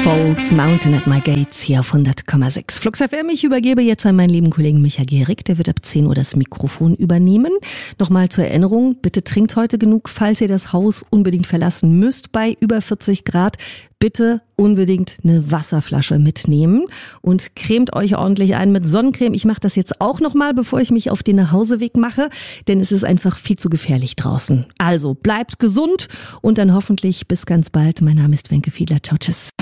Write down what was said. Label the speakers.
Speaker 1: Folds Mountain at My Gates hier auf 100,6 Flux FM. Ich übergebe jetzt an meinen lieben Kollegen Micha Gehrig. Der wird ab 10 Uhr das Mikrofon übernehmen. Nochmal zur Erinnerung, bitte trinkt heute genug, falls ihr das Haus unbedingt verlassen müsst bei über 40 Grad. Bitte unbedingt eine Wasserflasche mitnehmen und cremt euch ordentlich ein mit Sonnencreme. Ich mache das jetzt auch nochmal, bevor ich mich auf den Nachhauseweg mache, denn es ist einfach viel zu gefährlich draußen. Also bleibt gesund und dann hoffentlich bis ganz bald. Mein Name ist Wenke Fiedler. Ciao, tschüss.